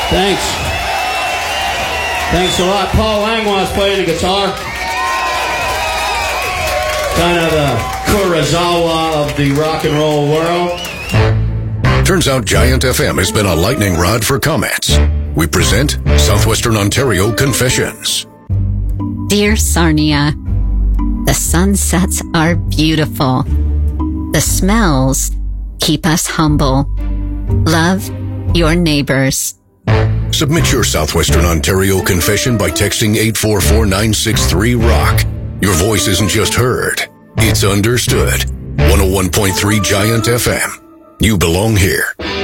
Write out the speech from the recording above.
Thanks. Thanks a lot. Paul Langlois playing the guitar. Kind of the Kurosawa of the rock and roll world. Turns out Giant FM has been a lightning rod for comments. We present Southwestern Ontario Confessions. Dear Sarnia, the sunsets are beautiful. The smells keep us humble. Love your neighbors. Submit your Southwestern Ontario confession by texting 844-963-ROCK. Your voice isn't just heard, it's understood. 101.3 Giant FM. You belong here.